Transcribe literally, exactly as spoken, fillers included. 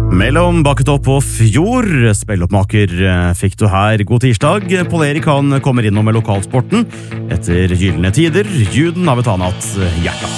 Mellom Bakketopp og Fjord, spilloppmaker fikk du her. God tirsdag. Pål Erik han kommer innom med lokalsporten etter gyllene tider. Juden av et annet hjerte.